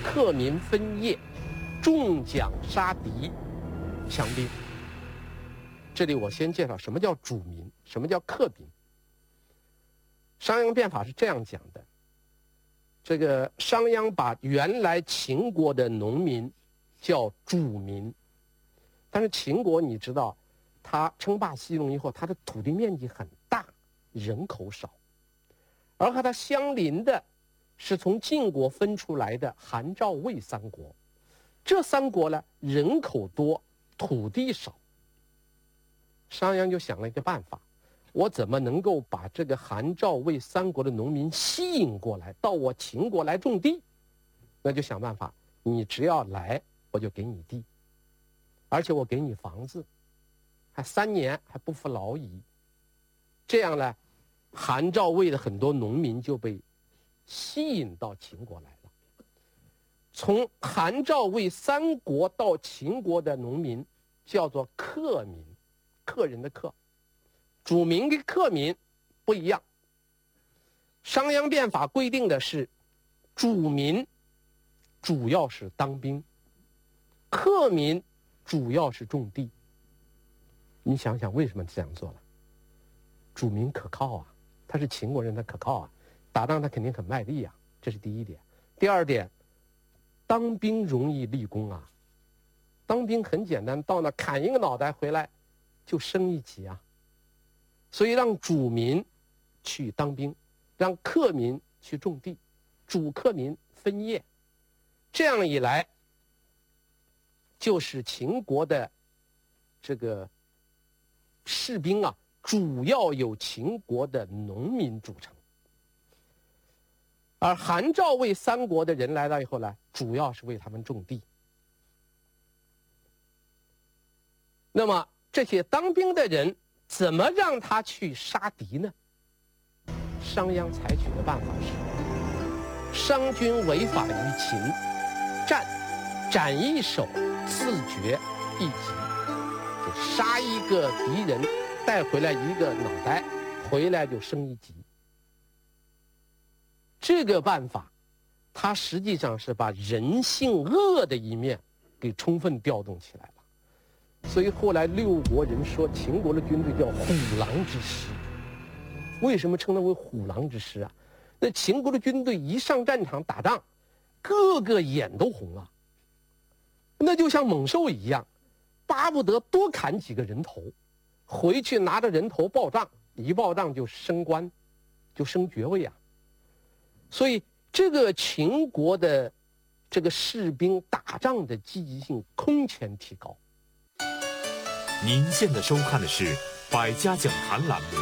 克民分业，重奖杀敌，强兵。这里我先介绍什么叫主民，什么叫克民。商鞅变法是这样讲的，这个商鞅把原来秦国的农民叫主民，但是秦国你知道，他称霸西戎以后，他的土地面积很大，人口少，而和他相邻的是从晋国分出来的韩赵魏三国，这三国呢人口多，土地少。商鞅就想了一个办法，我怎么能够把这个韩赵魏三国的农民吸引过来，到我秦国来种地？那就想办法，你只要来，我就给你地，而且我给你房子，还3年还不服劳役。这样呢，韩赵魏的很多农民就被吸引到秦国来了。从韩赵魏三国到秦国的农民叫做客民，客人的客。主民跟客民不一样。商鞅变法规定的是，主民主要是当兵，客民主要是种地。你想想为什么这样做了？主民可靠啊，他是秦国人，他可靠啊，打仗他肯定很卖力啊，这是第一点。第二点，当兵容易立功啊，当兵很简单，到那砍一个脑袋回来就升一级啊。所以让主民去当兵，让客民去种地，主客民分业，这样一来，就是秦国的这个士兵啊，主要由秦国的农民组成，而韩赵魏三国的人来了以后呢，主要是为他们种地。那么这些当兵的人怎么让他去杀敌呢？商鞅采取的办法是：商君违法于秦，斩一首，赐爵一级，就杀一个敌人，带回来一个脑袋，回来就升一级。这个办法，它实际上是把人性恶的一面给充分调动起来了。所以后来六国人说秦国的军队叫虎狼之师。为什么称它为虎狼之师啊？那秦国的军队一上战场打仗，个个眼都红了，那就像猛兽一样，巴不得多砍几个人头，回去拿着人头报账，一报账就升官，就升爵位啊。所以这个秦国的这个士兵打仗的积极性空前提高。 您现在收看的是《百家讲坛》栏目。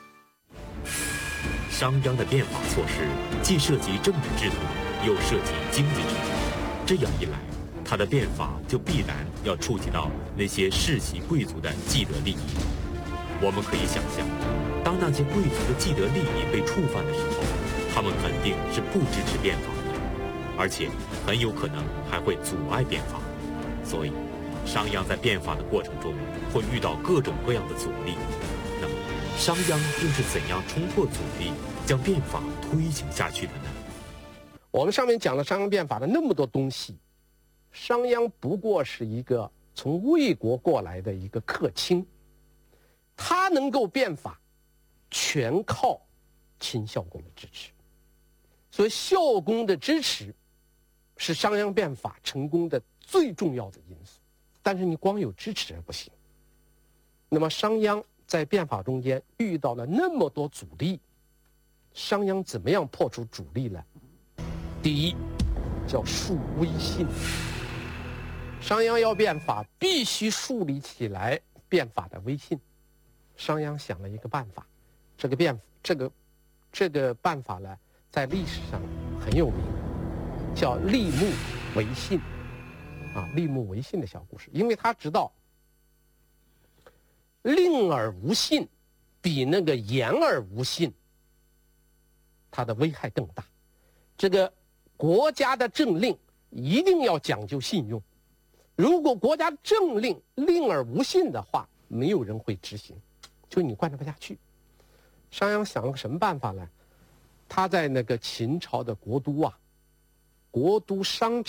商鞅的变法措施既涉及政治制度，又涉及经济制度，这样一来，他的变法就必然要触及到那些世袭贵族的既得利益。我们可以想象，当那些贵族的既得利益被触犯的时候，他们肯定是不支持变法的，而且很有可能还会阻碍变法。所以商鞅在变法的过程中会遇到各种各样的阻力。那么商鞅又是怎样冲破阻力，将变法推行下去的呢？ 我们上面讲了商鞅变法的那么多东西，商鞅不过是一个从魏国过来的一个客卿，他能够变法，全靠秦孝公的支持。所以孝公的支持是商鞅变法成功的最重要的因素。但是你光有支持不行。那么商鞅在变法中间遇到了那么多阻力，商鞅怎么样破除阻力呢？第一，叫树威信。商鞅要变法，必须树立起来变法的威信。商鞅想了一个办法，这个办法呢，在历史上很有名，叫立木为信。立木为信的小故事。因为他知道令而无信比那个言而无信它的危害更大。这个国家的政令一定要讲究信用，如果国家政令令而无信的话，没有人会执行，就你贯彻不下去。商鞅想了个什么办法呢？他在那个秦朝的国都商